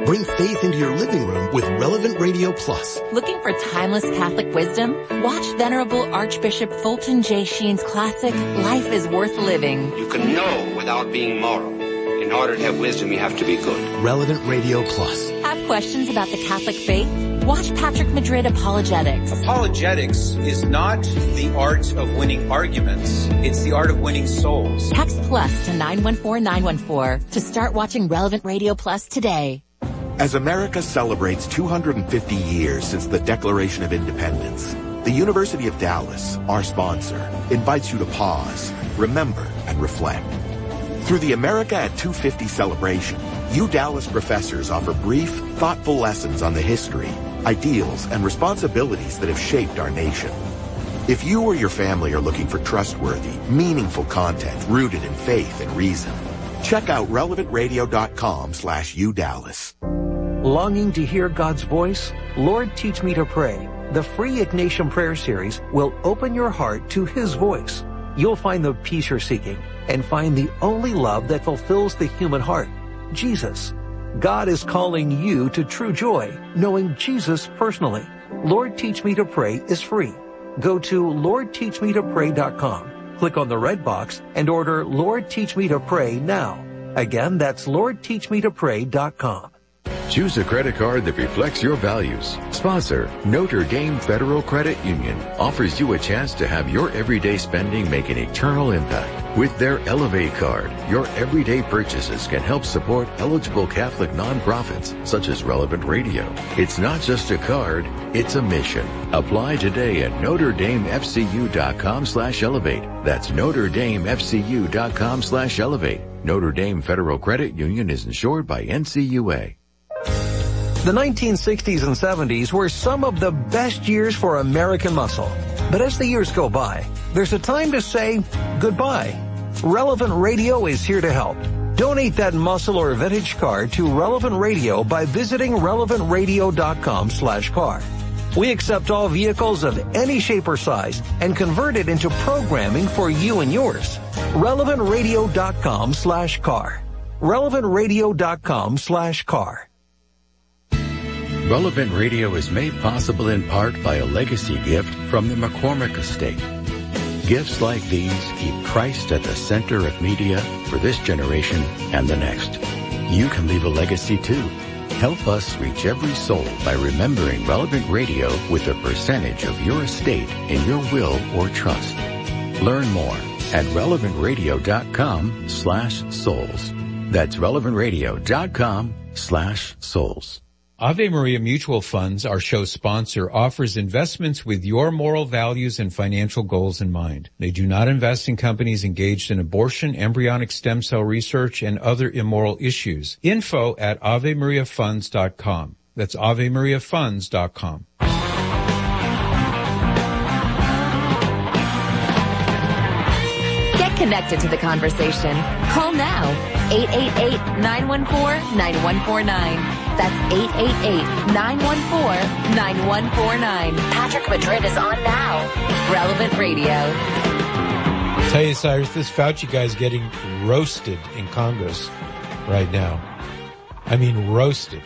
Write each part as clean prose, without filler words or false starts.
Bring faith into your living room with Relevant Radio Plus. Looking for timeless Catholic wisdom? Watch Venerable Archbishop Fulton J. Sheen's classic, Life is Worth Living. You can know without being moral. In order to have wisdom, you have to be good. Relevant Radio Plus. Have questions about the Catholic faith? Watch Patrick Madrid Apologetics. Apologetics is not the art of winning arguments. It's the art of winning souls. Text plus to 914-914 to start watching Relevant Radio Plus today. As America celebrates 250 years since the Declaration of Independence, the University of Dallas, our sponsor, invites you to pause, remember, and reflect. Through the America at 250 celebration, UDallas professors offer brief, thoughtful lessons on the history, ideals, and responsibilities that have shaped our nation. If you or your family are looking for trustworthy, meaningful content rooted in faith and reason, check out relevantradio.com/UDallas. Longing to hear God's voice? Lord, Teach Me to Pray. The free Ignatian Prayer Series will open your heart to His voice. You'll find the peace you're seeking and find the only love that fulfills the human heart, Jesus. God is calling you to true joy, knowing Jesus personally. Lord Teach Me to Pray is free. Go to LordTeachMeToPray.com. Click on the red box and order Lord Teach Me to Pray now. Again, that's LordTeachMeToPray.com. Choose a credit card that reflects your values. Sponsor, Notre Dame Federal Credit Union offers you a chance to have your everyday spending make an eternal impact. With their Elevate card, your everyday purchases can help support eligible Catholic nonprofits such as Relevant Radio. It's not just a card, it's a mission. Apply today at NotreDameFCU.com/elevate. That's NotreDameFCU.com/elevate. Notre Dame Federal Credit Union is insured by NCUA. The 1960s and 70s were some of the best years for American muscle. But as the years go by, there's a time to say goodbye. Relevant Radio is here to help. Donate that muscle or vintage car to Relevant Radio by visiting relevantradio.com/car. We accept all vehicles of any shape or size and convert it into programming for you and yours. relevantradio.com/car. relevantradio.com/car. Relevant Radio is made possible in part by a legacy gift from the McCormick Estate. Gifts like these keep Christ at the center of media for this generation and the next. You can leave a legacy too. Help us reach every soul by remembering Relevant Radio with a percentage of your estate in your will or trust. Learn more at relevantradio.com/souls. That's relevantradio.com/souls. Ave Maria Mutual Funds, our show sponsor, offers investments with your moral values and financial goals in mind. They do not invest in companies engaged in abortion, embryonic stem cell research, and other immoral issues. Info at AveMariaFunds.com. That's AveMariaFunds.com. Get connected to the conversation. Call now. 888-914-9149. That's 888-914-9149. Patrick Madrid is on now. Relevant Radio. I'll tell you, Cyrus, this Fauci guy's getting roasted in Congress right now. I mean, roasted.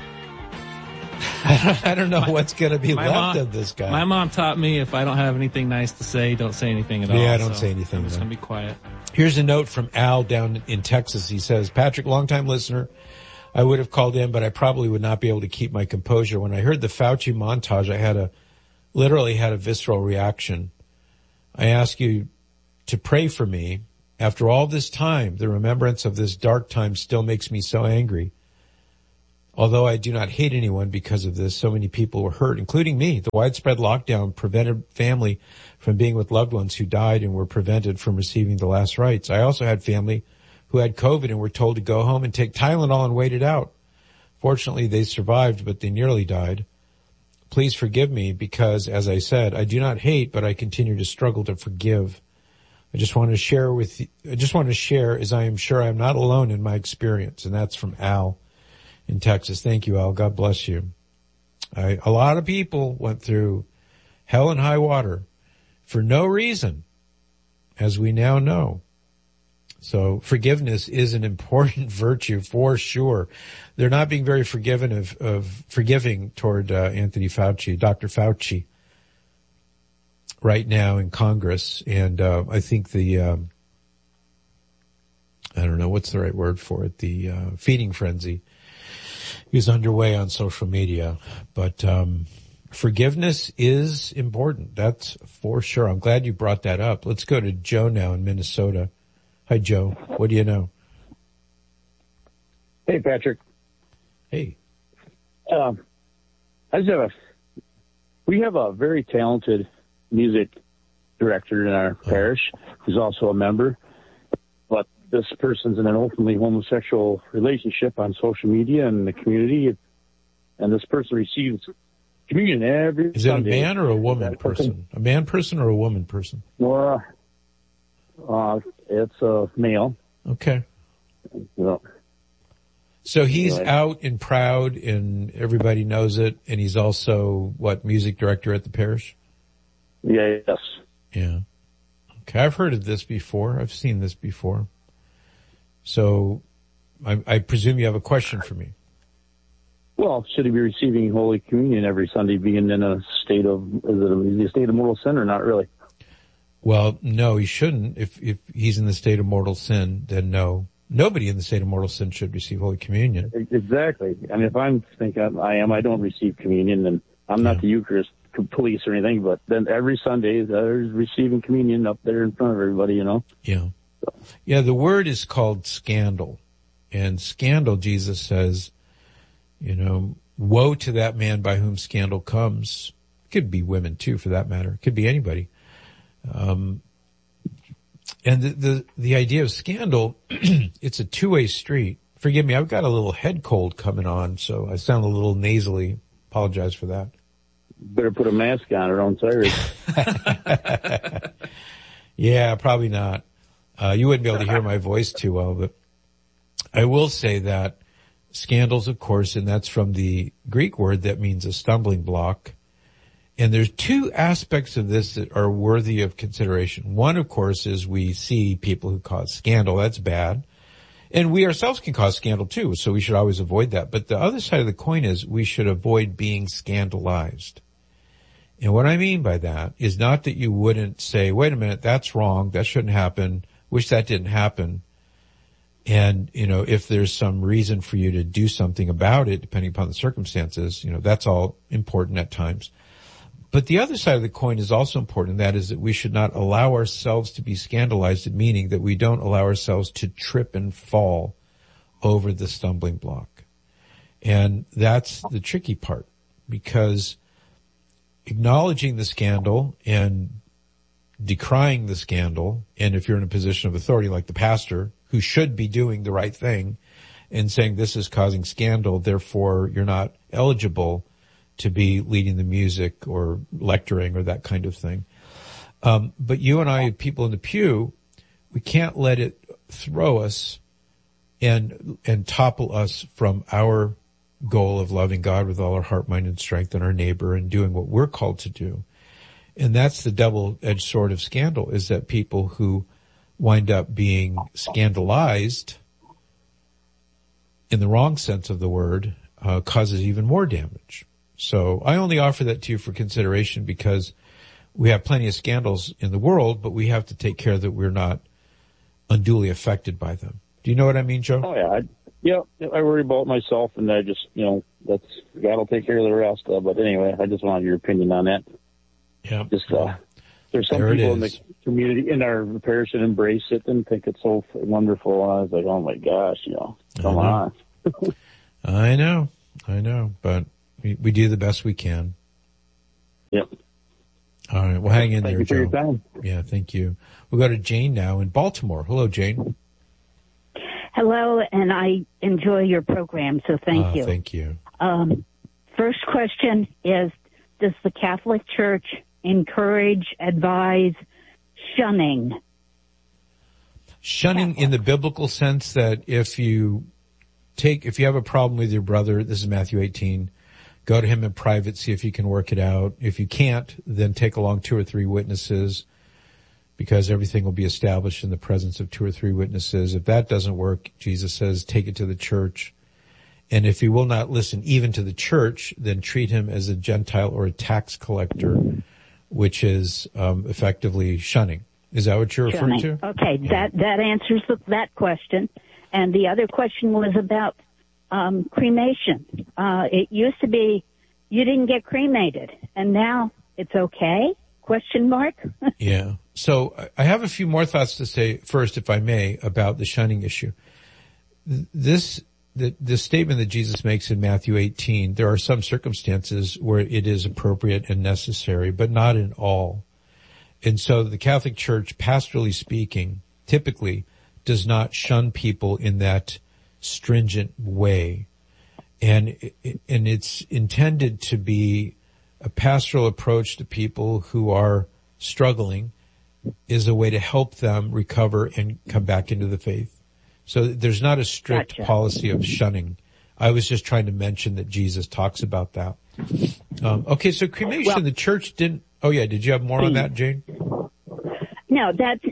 I don't know what's going to be left of this guy. My mom taught me if I don't have anything nice to say, don't say anything at all. Yeah, don't say anything. I'm just going to be quiet. Here's a note from Al down in Texas. He says, Patrick, longtime listener. I would have called in, but I probably would not be able to keep my composure. When I heard the Fauci montage, I literally had a visceral reaction. I ask you to pray for me. After all this time, the remembrance of this dark time still makes me so angry. Although I do not hate anyone because of this, so many people were hurt, including me. The widespread lockdown prevented family from being with loved ones who died and were prevented from receiving the last rites. I also had family who had COVID and were told to go home and take Tylenol and wait it out. Fortunately, they survived, but they nearly died. Please forgive me because, as I said, I do not hate, but I continue to struggle to forgive. I just want to share as I am sure I'm not alone in my experience. And that's from Al in Texas. Thank you, Al. God bless you. A lot of people went through hell and high water for no reason, as we now know. So forgiveness is an important virtue for sure. They're not being very forgiving toward Anthony Fauci, Dr. Fauci, right now in Congress. And I think the I don't know what's the right word for it. The feeding frenzy is underway on social media, but forgiveness is important. That's for sure. I'm glad you brought that up. Let's go to Joe now in Minnesota. Hi, Joe. What do you know? Hey, Patrick. Hey. We have a very talented music director in our parish who's also a member, but this person's in an openly homosexual relationship on social media and the community, and this person receives communion every Is it Sunday. a man or a woman person? A man person or a woman person? Well, it's a male. Okay. Well, so he's anyway. out and proud and everybody knows it, and he's also, music director at the parish? Yes. Yeah. Okay, I've heard of this before. I've seen this before. So I presume you have a question for me. Well, should he be receiving Holy Communion every Sunday, being in a state of, is he a state of mortal sin or not really? Well, no, he shouldn't. If he's in the state of mortal sin, then no. Nobody in the state of mortal sin should receive Holy Communion. Exactly. And if I'm thinking I don't receive communion, and I'm not the Eucharist police or anything, but then every Sunday there's receiving communion up there in front of everybody, you know? Yeah. Yeah, the word is called scandal. And scandal, Jesus says, woe to that man by whom scandal comes. It could be women too, for that matter. It could be anybody. And the idea of scandal, it's a two-way street. Forgive me, I've got a little head cold coming on, so I sound a little nasally. Apologize for that. Better put a mask on or I'm sorry. Yeah, probably not. You wouldn't be able to hear my voice too well, but I will say that scandals, of course, and that's from the Greek word that means a stumbling block. And there's two aspects of this that are worthy of consideration. One, of course, is we see people who cause scandal. That's bad. And we ourselves can cause scandal too, so we should always avoid that. But the other side of the coin is we should avoid being scandalized. And what I mean by that is not that you wouldn't say, wait a minute, that's wrong, that shouldn't happen, wish that didn't happen. And, if there's some reason for you to do something about it, depending upon the circumstances, that's all important at times. But the other side of the coin is also important, and that is that we should not allow ourselves to be scandalized, meaning that we don't allow ourselves to trip and fall over the stumbling block. And that's the tricky part, because acknowledging the scandal and decrying the scandal, and if you're in a position of authority like the pastor, who should be doing the right thing and saying this is causing scandal, therefore you're not eligible to be leading the music or lecturing or that kind of thing. But you and I, people in the pew, we can't let it throw us and topple us from our goal of loving God with all our heart, mind, and strength, and our neighbor, and doing what we're called to do. And that's the double-edged sword of scandal, is that people who wind up being scandalized in the wrong sense of the word causes even more damage. So I only offer that to you for consideration because we have plenty of scandals in the world, but we have to take care that we're not unduly affected by them. Do you know what I mean, Joe? Oh, yeah. I worry about myself, and I just, that's, God will take care of the rest. But anyway, I just wanted your opinion on that. Yeah. Just, there's some people in the community, in our parish, that embrace it and think it's so wonderful. And I was like, oh my gosh, come on. I know, but we do the best we can. Yep. All right. Well, hang in there, Joe. Thank you for your time. Yeah, thank you. We'll go to Jane now in Baltimore. Hello, Jane. Hello, and I enjoy your program, so thank you. Thank you. First question is, does the Catholic Church encourage, advise shunning? Shunning in the biblical sense that if you have a problem with your brother, this is Matthew 18, go to him in private, see if you can work it out. If you can't, then take along 2 or 3 witnesses, because everything will be established in the presence of 2 or 3 witnesses. If that doesn't work, Jesus says, take it to the church. And if he will not listen even to the church, then treat him as a Gentile or a tax collector, which is effectively shunning. Is that what you're referring to? Okay, that answers that question. And the other question was about cremation. It used to be you didn't get cremated, and now it's okay? Question mark? Yeah. So I have a few more thoughts to say first, if I may, about the shunning issue. The statement that Jesus makes in Matthew 18, there are some circumstances where it is appropriate and necessary, but not in all. And so the Catholic Church, pastorally speaking, typically does not shun people in that stringent way. And it's intended to be a pastoral approach to people who are struggling, is a way to help them recover and come back into the faith. So there's not a strict policy of shunning. I was just trying to mention that Jesus talks about that. Okay, so cremation, the church didn't... Oh, yeah, did you have more on that, Jane? No, that's...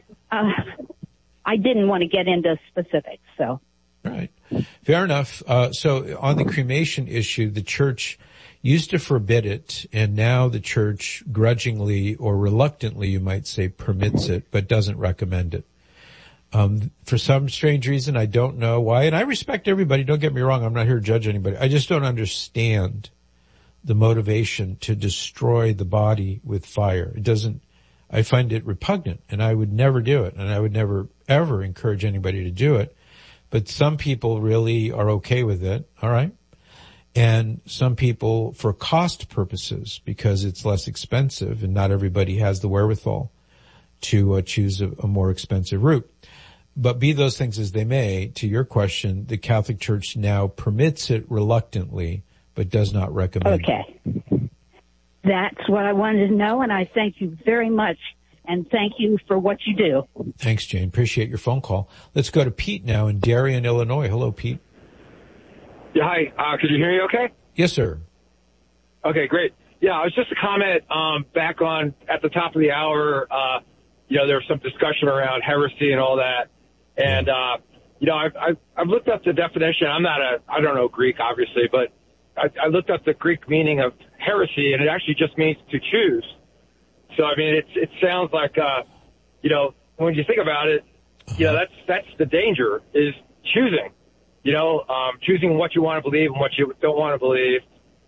I didn't want to get into specifics, so... All right. Fair enough. So on the cremation issue, the church used to forbid it, and now the church grudgingly or reluctantly, you might say, permits it, but doesn't recommend it. For some strange reason, I don't know why, and I respect everybody, don't get me wrong, I'm not here to judge anybody. I just don't understand the motivation to destroy the body with fire. I find it repugnant, and I would never do it, and I would never, ever encourage anybody to do it. But some people really are okay with it, all right? And some people, for cost purposes, because it's less expensive, and not everybody has the wherewithal to choose a more expensive route. But be those things as they may, to your question, the Catholic Church now permits it reluctantly, but does not recommend it. Okay. That's what I wanted to know, and I thank you very much, and thank you for what you do. Thanks, Jane. Appreciate your phone call. Let's go to Pete now in Darien, Illinois. Hello, Pete. Yeah, hi. Could you hear me okay? Yes, sir. Okay, great. Yeah, it was just a comment back on at the top of the hour. There was some discussion around heresy and all that. And, I've looked up the definition. I don't know Greek, obviously, but I looked up the Greek meaning of heresy, and it actually just means to choose. So, I mean, it sounds like, when you think about it, that's the danger is choosing, choosing what you want to believe and what you don't want to believe.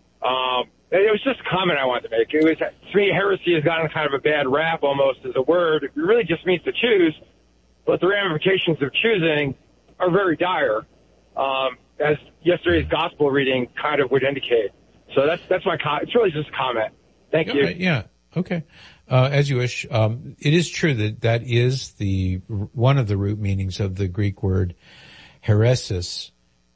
It was just a comment I wanted to make. It was, to me, heresy has gotten kind of a bad rap almost as a word. It really just means to choose, but the ramifications of choosing are very dire, as yesterday's gospel reading kind of would indicate. So that's my it's really just a comment. Thank you. Right, yeah. Okay. As you wish. It is true that is one of the root meanings of the Greek word heresis,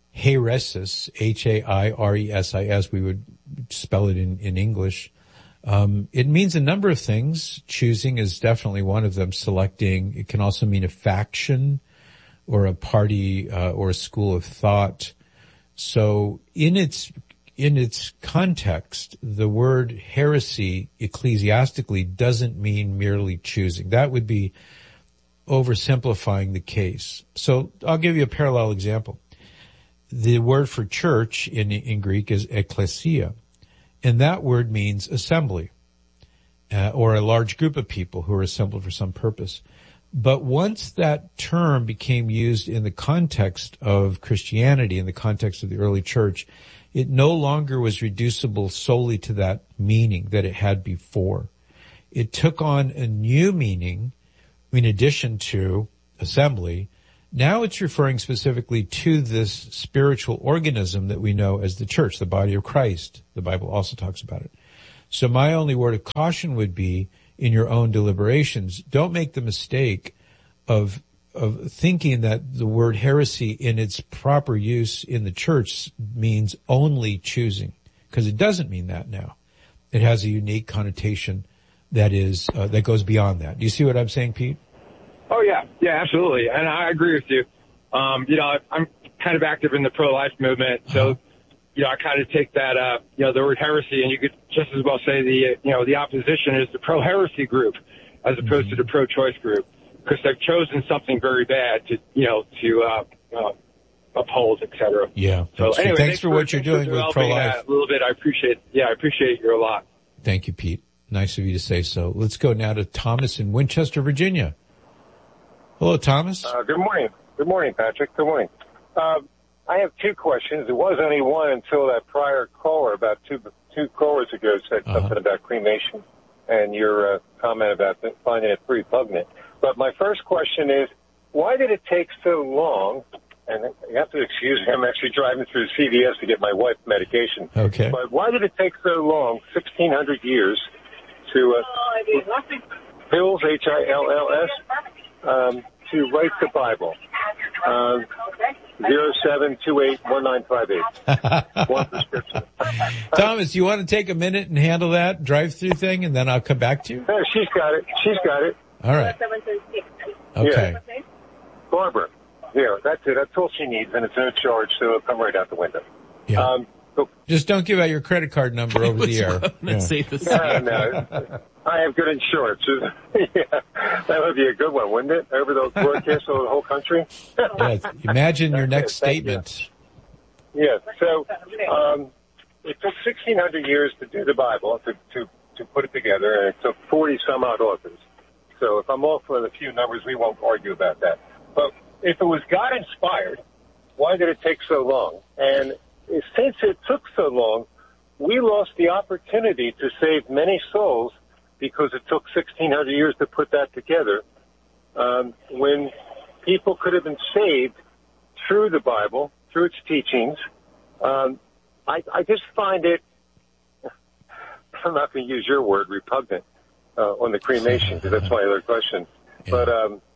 H-A-I-R-E-S-I-S. We would spell it in English. It means a number of things. Choosing is definitely one of them. Selecting. It can also mean a faction or a party, or a school of thought. So in its context, the word heresy ecclesiastically doesn't mean merely choosing. That would be oversimplifying the case. So I'll give you a parallel example. The word for church in Greek is ekklesia, and that word means assembly, or a large group of people who are assembled for some purpose. But once that term became used in the context of Christianity, in the context of the early church, it no longer was reducible solely to that meaning that it had before. It took on a new meaning in addition to assembly. Now it's referring specifically to this spiritual organism that we know as the church, the body of Christ. The Bible also talks about it. So my only word of caution would be, in your own deliberations, don't make the mistake of thinking that the word heresy in its proper use in the church means only choosing, because it doesn't mean that now. It has a unique connotation that is that goes beyond that. Do you see what I'm saying, Pete? Oh yeah, absolutely, and I agree with you. I'm kind of active in the pro-life movement, so I kind of take that the word heresy, and you could just as well say the opposition is the pro-heresy group, as opposed to the pro-choice group, because they've chosen something very bad to uphold, et cetera. Yeah. So anyway, thanks for what you're doing with pro-life. A little bit. I appreciate you a lot. Thank you, Pete. Nice of you to say so. Let's go now to Thomas in Winchester, Virginia. Hello, Thomas. Good morning. Good morning, Patrick. Good morning. I have two questions. There was only one until that prior caller about two callers ago said something about cremation and your comment about finding it repugnant. But my first question is, why did it take so long? And you have to excuse me, I'm actually driving through CVS to get my wife medication. Okay. But why did it take so long, 1,600 years, to Hills, Hills, to write the Bible? 07281958. One prescription. Thomas, you want to take a minute and handle that drive-through thing, and then I'll come back to you? No, she's got it. All right. Okay. Yeah. Barbara. Yeah, that's it. That's all she needs, and it's no charge, so it'll come right out the window. Yeah. Just don't give out your credit card number over the air. No. I have good insurance. Yeah, that would be a good one, wouldn't it? Over the broadcast over the whole country. Yes. Imagine your next statement. Yeah. So it took 1,600 years to do the Bible, to put it together, and it took 40 some odd authors. So if I'm off with a few numbers, we won't argue about that. But if it was God inspired, why did it take so long? And since it took so long, we lost the opportunity to save many souls because it took 1,600 years to put that together, when people could have been saved through the Bible, through its teachings. I just find it, I'm not going to use your word, repugnant, on the cremation, because that's my other question. Yeah. But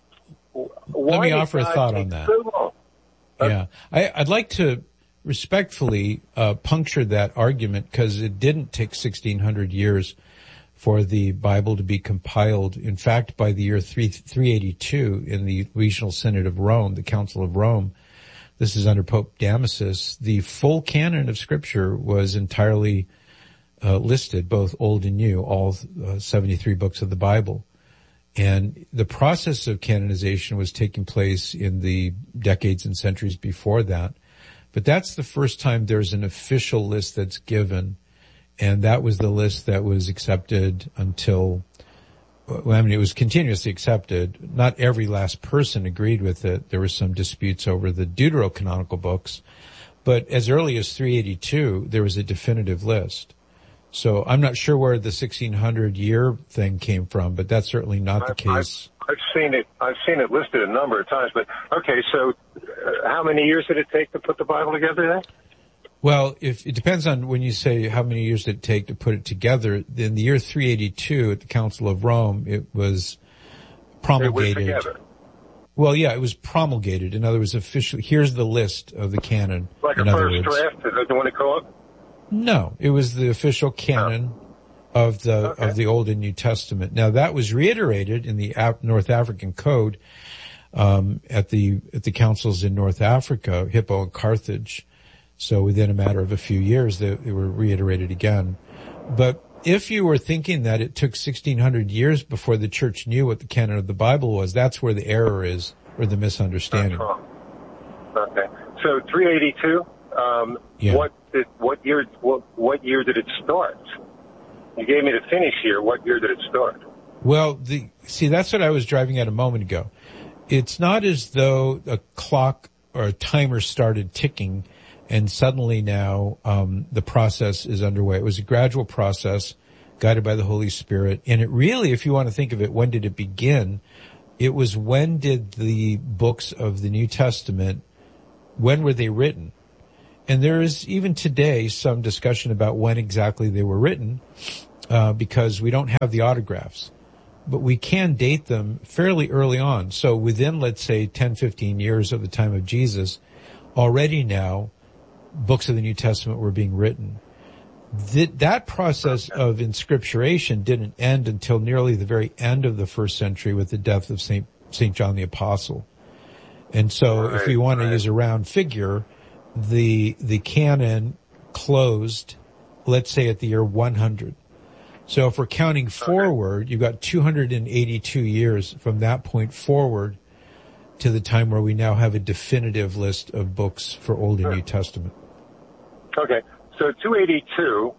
let me offer a thought on that. So yeah. I'd like to respectfully puncture that argument, because it didn't take 1,600 years for the Bible to be compiled. In fact, by the year 382 in the Regional Synod of Rome, the Council of Rome, this is under Pope Damasus, the full canon of Scripture was entirely listed, both Old and New, all 73 books of the Bible. And the process of canonization was taking place in the decades and centuries before that. But that's the first time there's an official list that's given. And that was the list that was accepted until, it was continuously accepted. Not every last person agreed with it. There were some disputes over the deuterocanonical books. But as early as 382, there was a definitive list. So I'm not sure where the 1,600 year thing came from, but that's certainly not the case. I've seen it listed a number of times, but okay, so how many years did it take to put the Bible together then? Well, it depends on when you say how many years did it take to put it together. In the year 382 at the Council of Rome, it was promulgated. It was together. Well, yeah, it was promulgated. In other words, officially, here's the list of the canon. Like a first draft, is that the one they call it? No, it was the official canon of the Old and New Testament. Now that was reiterated in the North African Code, at the councils in North Africa, Hippo and Carthage. So within a matter of a few years, they were reiterated again. But if you were thinking that it took 1,600 years before the church knew what the canon of the Bible was, that's where the error is, or the misunderstanding. Okay. So 382, yeah. What year did it start? You gave me the finish year. What year did it start? Well, that's what I was driving at a moment ago. It's not as though a clock or a timer started ticking and suddenly now the process is underway. It was a gradual process guided by the Holy Spirit. And it really, if you want to think of it, when did it begin? It was when did the books of the New Testament, when were they written? And there is even today some discussion about when exactly they were written, because we don't have the autographs. But we can date them fairly early on. So within, let's say, 10, 15 years of the time of Jesus, already now, books of the New Testament were being written. That process of inscripturation didn't end until nearly the very end of the first century with the death of St. John the Apostle. And so if we want to use a round figure, the canon closed, let's say, at the year 100. So if we're counting forward, you've got 282 years from that point forward to the time where we now have a definitive list of books for Old and New Testament. Okay, so 282.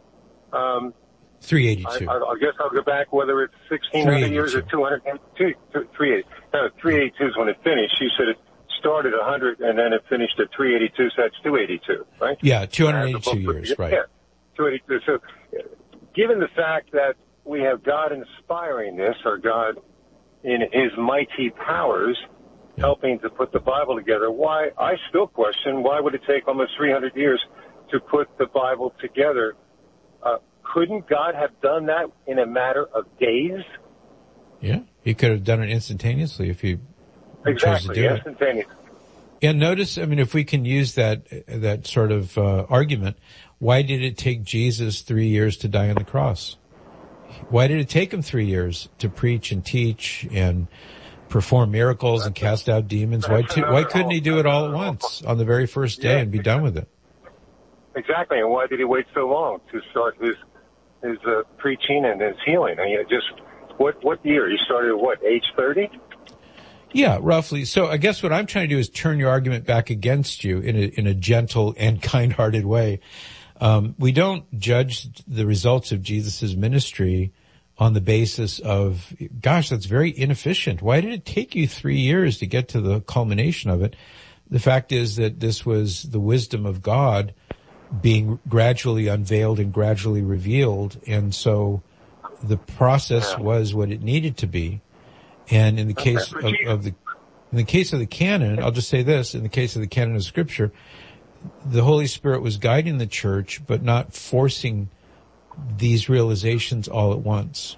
382. I guess I'll go back, whether it's 1,600 years or 282. 382 is when it finished. You said it started 100 and then it finished at 382, so that's 282, right? Yeah, 282 years, right. Yeah, 282. So given the fact that we have God inspiring this, or God in his mighty powers helping to put the Bible together, I still question, why would it take almost 300 years to put the Bible together? Couldn't God have done that in a matter of days? Yeah, he could have done it instantaneously if he chose to do instantaneously. it. And notice, I mean, if we can use that sort of argument, why did it take Jesus 3 years to die on the cross? Why did it take him 3 years to preach and teach and perform miracles and cast out demons? Why couldn't he do it all at once on the very first day and be done with it? Exactly, and why did he wait so long to start his preaching and his healing? I mean, what year? He started at age 30? Yeah, roughly. So I guess what I'm trying to do is turn your argument back against you in a gentle and kind-hearted way. We don't judge the results of Jesus' ministry on the basis of, gosh, that's very inefficient. Why did it take you 3 years to get to the culmination of it? The fact is that this was the wisdom of God being gradually unveiled and gradually revealed, and so the process was what it needed to be. And in the case of the canon, I'll just say this: in the case of the canon of Scripture, the Holy Spirit was guiding the church, but not forcing these realizations all at once.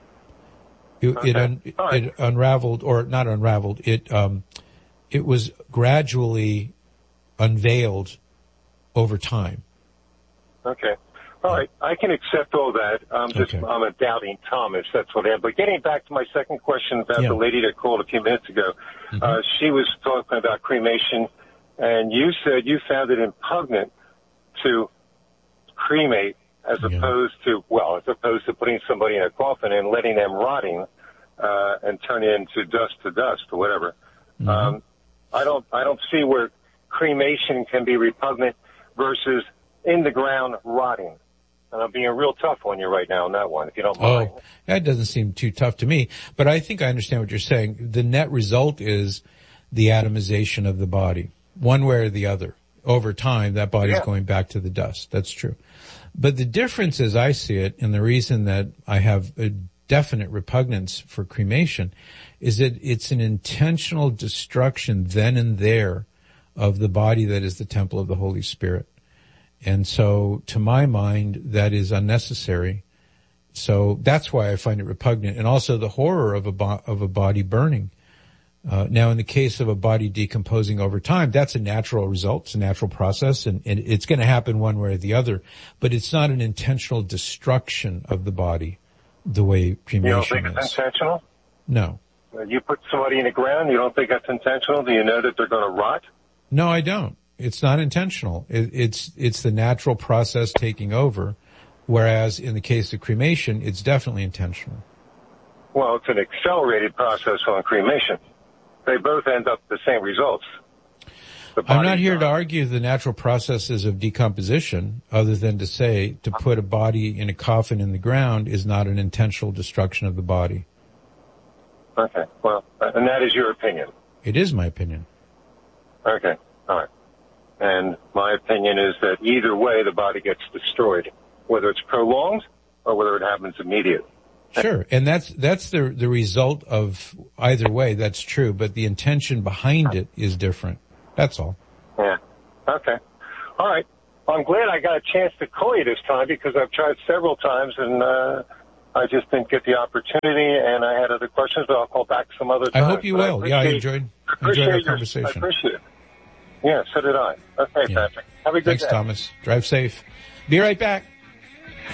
It unraveled, or not unraveled. It was gradually unveiled over time. Okay. All right. I can accept all that. I'm a doubting Thomas. That's what I am. But getting back to my second question about the lady that called a few minutes ago, she was talking about cremation, and you said you found it repugnant to cremate as opposed to putting somebody in a coffin and letting them rotting, and turn into dust or whatever. I don't see where cremation can be repugnant versus in the ground rotting. And I'm being real tough on you right now on that one, if you don't mind. Oh, that doesn't seem too tough to me. But I think I understand what you're saying. The net result is the atomization of the body, one way or the other. Over time, that body's going back to the dust. That's true. But the difference, as I see it, and the reason that I have a definite repugnance for cremation, is that it's an intentional destruction then and there of the body that is the temple of the Holy Spirit. And so, to my mind, that is unnecessary. So that's why I find it repugnant, and also the horror of a body burning. Now, in the case of a body decomposing over time, that's a natural result. It's a natural process, and it's going to happen one way or the other. But it's not an intentional destruction of the body, the way cremation is. You don't think it's intentional? No. You put somebody in the ground, you don't think that's intentional? Do you know that they're going to rot? No, I don't. It's not intentional. It's the natural process taking over, whereas in the case of cremation, it's definitely intentional. Well, it's an accelerated process on cremation. They both end up the same results. I'm not here to argue the natural processes of decomposition, other than to say to put a body in a coffin in the ground is not an intentional destruction of the body. Okay, well, and that is your opinion. It is my opinion. Okay, all right. And my opinion is that either way, the body gets destroyed, whether it's prolonged or whether it happens immediately. Sure, and that's the result of either way. That's true, but the intention behind it is different. That's all. Yeah. Okay. All right. Well, I'm glad I got a chance to call you this time, because I've tried several times and I just didn't get the opportunity, and I had other questions, but I'll call back some other time. I hope you will. I enjoyed our conversation. I appreciate it. Yeah, so did I. Okay, Patrick. Have a good day. Thanks, Thomas. Drive safe. Be right back.